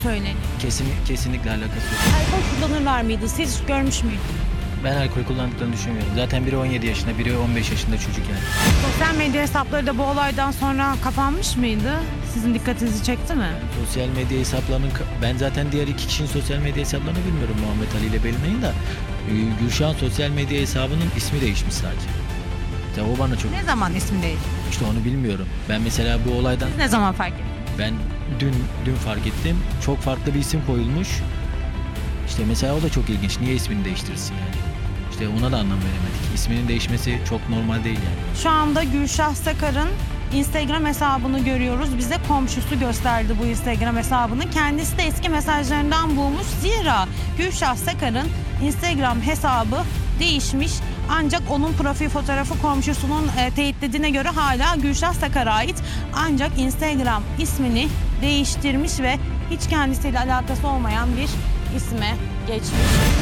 söyleniyor. Kesinlikle alakası yok. Alkol kullanırlar mıydı? Siz hiç görmüş müydünüz? Ben alkol kullandıklarını düşünmüyorum. Zaten biri 17 yaşında, biri 15 yaşında çocuk yani. Sosyal medya hesapları da bu olaydan sonra kapanmış mıydı? Sizin dikkatinizi çekti mi? Sosyal medya hesaplarının... Ben zaten diğer iki kişinin sosyal medya hesaplarını bilmiyorum, Muhammed Ali ile Belinay'ın da. Gülşah'ın sosyal medya hesabının ismi değişmiş sadece. Ya o bana çok... Ne zaman ismi değişti? İşte onu bilmiyorum. Ben mesela bu olaydan... Siz ne zaman fark ettiniz? Ben dün fark ettim. Çok farklı bir isim koyulmuş. İşte mesela o da çok ilginç. Niye ismini değiştirirsin yani? İşte ona da anlam veremedik. İsminin değişmesi çok normal değil yani. Şu anda Gülşah Sakar'ın Instagram hesabını görüyoruz. Bize komşusu gösterdi bu Instagram hesabını. Kendisi de eski mesajlarından bulmuş. Zira Gülşah Sakar'ın Instagram hesabı değişmiş. Ancak onun profil fotoğrafı komşusunun teyitlediğine göre hala Gülşah Sakar'a ait. Ancak Instagram ismini değiştirmiş ve hiç kendisiyle alakası olmayan bir isme geçmiş.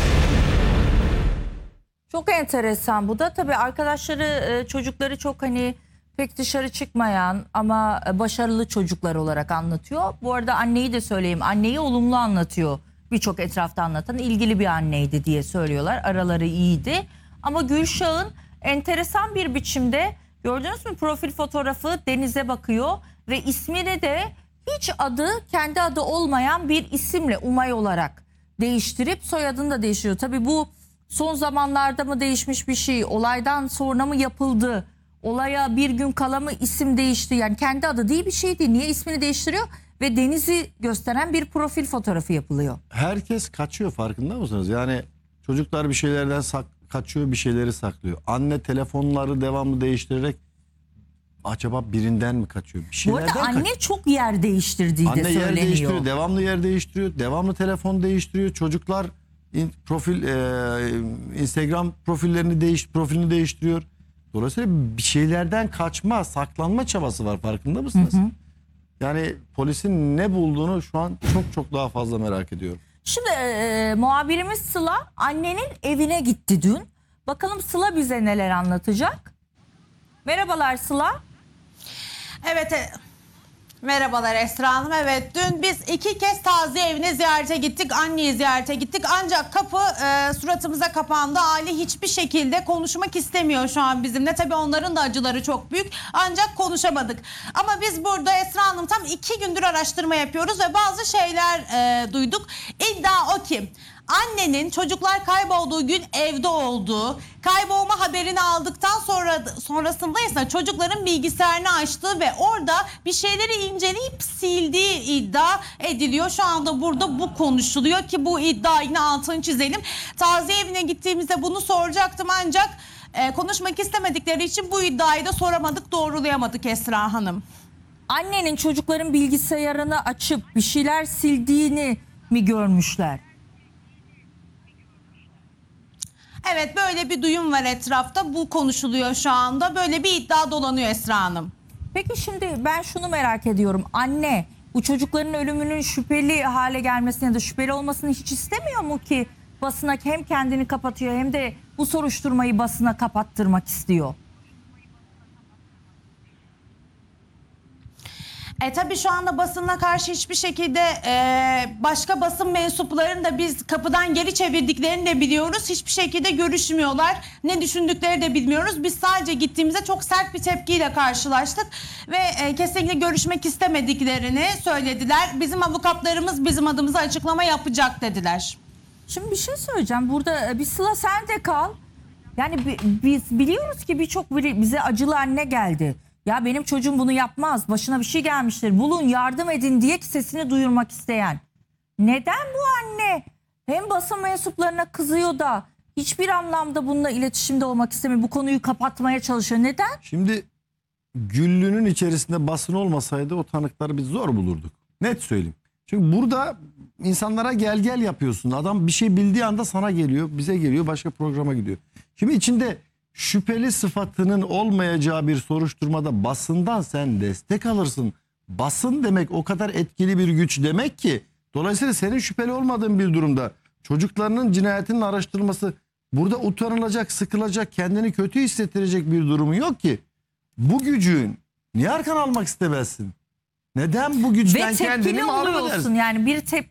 Çok enteresan bu da. Tabii arkadaşları, çocukları çok hani pek dışarı çıkmayan ama başarılı çocuklar olarak anlatıyor. Bu arada anneyi de söyleyeyim. Anneyi olumlu anlatıyor. Birçok etrafta anlatan ilgili bir anneydi diye söylüyorlar. Araları iyiydi. Ama Gülşah'ın enteresan bir biçimde, gördünüz mü, profil fotoğrafı denize bakıyor ve ismini de hiç kendi adı olmayan bir isimle Umay olarak değiştirip soyadını da değiştiriyor. Tabii bu son zamanlarda mı değişmiş bir şey, olaydan sonra mı yapıldı, olaya bir gün kala mı isim değişti, yani kendi adı değil bir şey değil. Niye ismini değiştiriyor ve denizi gösteren bir profil fotoğrafı yapılıyor? Herkes kaçıyor, farkında mısınız? Yani çocuklar bir şeylerden kaçıyor, bir şeyleri saklıyor. Anne telefonları devamlı değiştirerek acaba birinden mi kaçıyor? Bir Bu şeylerden arada anne çok yer değiştirdiği de Anne yer söyleniyor. değiştiriyor, devamlı yer değiştiriyor, devamlı telefon değiştiriyor. Çocuklar Instagram profilini değiştiriyor. Dolayısıyla bir şeylerden kaçma, saklanma çabası var, farkında mısınız? Yani polisin ne bulduğunu şu an çok daha fazla merak ediyorum. Şimdi muhabirimiz Sıla annenin evine gitti dün. Bakalım Sıla bize neler anlatacak. Merhabalar Sıla. Evet, merhabalar Esra Hanım. Evet, dün biz 2 kez taziye evine ziyarete gittik. Anneyi ziyarete gittik. Ancak kapı suratımıza kapandı. Aile hiçbir şekilde konuşmak istemiyor şu an bizimle. Tabii onların da acıları çok büyük. Ancak konuşamadık. Ama biz burada Esra Hanım tam 2 gündür araştırma yapıyoruz ve bazı şeyler duyduk. İddia o ki annenin çocuklar kaybolduğu gün evde olduğu, kaybolma haberini aldıktan sonrasında ise çocukların bilgisayarını açtığı ve orada bir şeyleri inceleyip sildiği iddia ediliyor. Şu anda burada bu konuşuluyor ki bu iddia yine altını çizelim. Taziye evine gittiğimizde bunu soracaktım ancak konuşmak istemedikleri için bu iddiayı da soramadık, doğrulayamadık Esra Hanım. Annenin çocukların bilgisayarını açıp bir şeyler sildiğini mi görmüşler? Evet, böyle bir duyum var etrafta. Bu konuşuluyor şu anda. Böyle bir iddia dolanıyor Esra Hanım. Peki şimdi ben şunu merak ediyorum. Anne bu çocukların ölümünün şüpheli hale gelmesini ya da şüpheli olmasını hiç istemiyor mu ki basına hem kendini kapatıyor hem de bu soruşturmayı basına kapattırmak istiyor? Tabii şu anda basına karşı hiçbir şekilde başka basın mensuplarını da biz kapıdan geri çevirdiklerini de biliyoruz. Hiçbir şekilde görüşmüyorlar. Ne düşündükleri de bilmiyoruz. Biz sadece gittiğimizde çok sert bir tepkiyle karşılaştık. Ve kesinlikle görüşmek istemediklerini söylediler. Bizim avukatlarımız bizim adımıza açıklama yapacak dediler. Şimdi bir şey söyleyeceğim. Burada bir Sıla sen de kal. Yani biz biliyoruz ki birçok bize acılı anne geldi. Ya benim çocuğum bunu yapmaz, başına bir şey gelmiştir, bulun, yardım edin diye sesini duyurmak isteyen. Neden bu anne hem basın mensuplarına kızıyor da hiçbir anlamda bununla iletişimde olmak istemiyor, bu konuyu kapatmaya çalışıyor? Neden? Şimdi Güllü'nün içerisinde basın olmasaydı o tanıkları biz zor bulurduk. Net söyleyeyim. Çünkü burada insanlara gel yapıyorsun. Adam bir şey bildiği anda sana geliyor, bize geliyor, başka programa gidiyor. Şimdi içinde şüpheli sıfatının olmayacağı bir soruşturmada basından sen destek alırsın. Basın demek o kadar etkili bir güç demek ki. Dolayısıyla senin şüpheli olmadığın bir durumda çocuklarının cinayetinin araştırılması, burada utanılacak, sıkılacak, kendini kötü hissettirecek bir durumu yok ki. Bu gücün niye arkana almak istemezsin? Neden bu güçten Ve kendini tepkili mağlup oluyorsun edersin? yani bir